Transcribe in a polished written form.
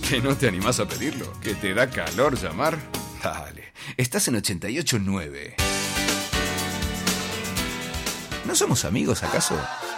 ¿Que no te animás a pedirlo? ¿Que te da calor llamar? Dale, estás en 88.9. ¿No somos amigos, acaso?